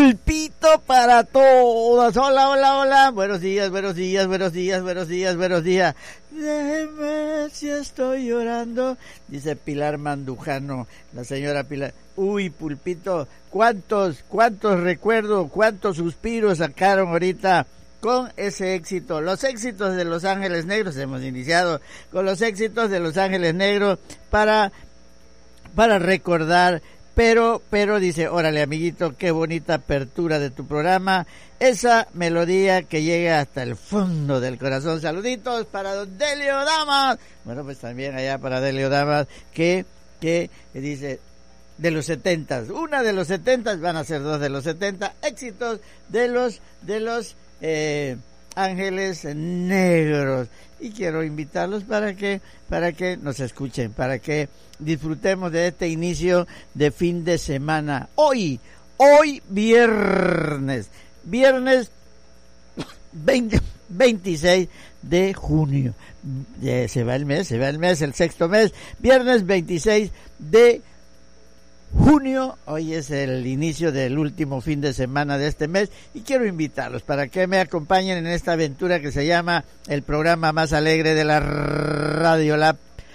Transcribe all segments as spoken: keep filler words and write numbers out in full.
Pulpito para todas. Hola, hola, hola. Buenos días, buenos días, buenos días, buenos días, buenos días. Déjeme si estoy llorando, dice Pilar Mandujano, la señora Pilar. Uy, Pulpito, cuántos, cuántos recuerdos, cuántos suspiros sacaron ahorita con ese éxito. Los éxitos de Los Ángeles Negros, hemos iniciado con los éxitos de Los Ángeles Negros para, para recordar. Pero, pero dice, órale amiguito, qué bonita apertura de tu programa, esa melodía que llega hasta el fondo del corazón. Saluditos para don Delio Damas, bueno pues también allá para Delio Damas, que, que dice, de los setentas, una de los setentas, van a ser dos de los setenta, éxitos de los, de los, eh, Ángeles Negros. Y quiero invitarlos para que, para que nos escuchen, para que disfrutemos de este inicio de fin de semana. Hoy, hoy viernes, viernes veinte, veintiséis de junio. Ya se va el mes, se va el mes, el sexto mes, viernes veintiséis de junio, hoy es el inicio del último fin de semana de este mes y quiero invitarlos para que me acompañen en esta aventura que se llama el programa más alegre de la radio, La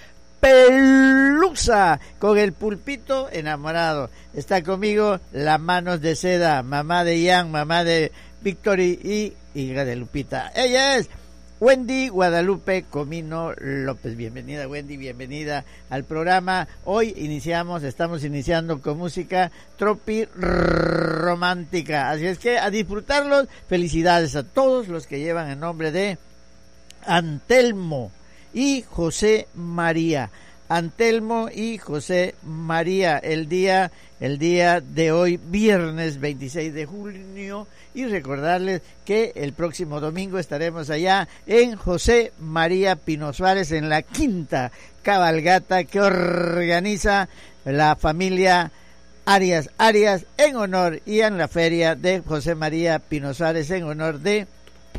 Pelusa, con el Pulpito enamorado. Está conmigo la Manos de Seda, mamá de Ian, mamá de Victory y hija de Lupita. Ella es Wendy Guadalupe Comino López. Bienvenida Wendy, bienvenida al programa. Hoy iniciamos, estamos iniciando con música tropi romántica, así es que a disfrutarlos. Felicidades a todos los que llevan el nombre de Antelmo y José María. Antelmo y José María, el día, el día de hoy, viernes veintiséis de junio, y recordarles que el próximo domingo estaremos allá en José María Pino Suárez, en la quinta cabalgata que organiza la familia Arias Arias en honor, y en la feria de José María Pino Suárez en honor de,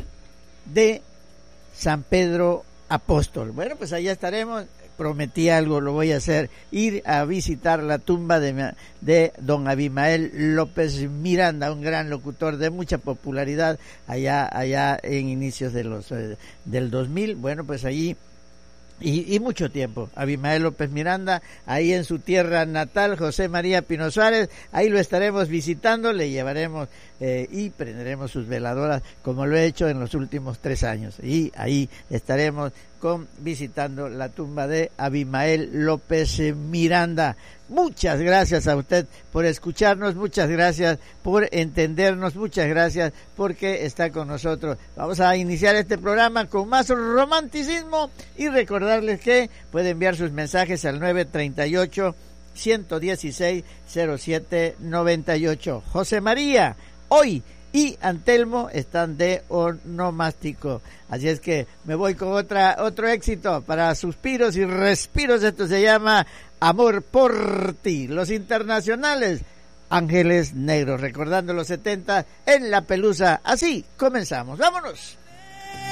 de San Pedro Apóstol. Bueno, pues allá estaremos. Prometí algo, lo voy a hacer, ir a visitar la tumba de, de don Abimael López Miranda, un gran locutor de mucha popularidad allá allá en inicios de los eh, del dos mil. Bueno, pues allí y, y mucho tiempo, Abimael López Miranda, ahí en su tierra natal, José María Pino Suárez, ahí lo estaremos visitando, le llevaremos eh, y prenderemos sus veladoras como lo he hecho en los últimos tres años, y ahí estaremos con visitando la tumba de Abimael López Miranda. Muchas gracias a usted por escucharnos, muchas gracias por entendernos, muchas gracias porque está con nosotros. Vamos a iniciar este programa con más romanticismo y recordarles que puede enviar sus mensajes al nueve treinta y ocho, ciento dieciséis, cero siete noventa y ocho. José María, hoy y Antelmo están de onomástico, así es que me voy con otra otro éxito para suspiros y respiros. Esto se llama Amor por ti, los internacionales Ángeles Negros, recordando los setenta en La Pelusa. Así comenzamos, vámonos.